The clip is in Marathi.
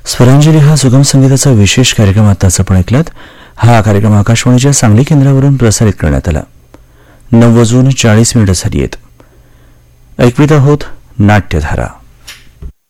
स्वरांजली हा सुगम संगीताचा विशेष कार्यक्रम आताच आपण ऐकलात. हा कार्यक्रम आकाशवाणीच्या सांगली केंद्रावरून प्रसारित करण्यात आला. 9:40 झाली आहेत. ऐकवीत आहोत नाट्यधारा.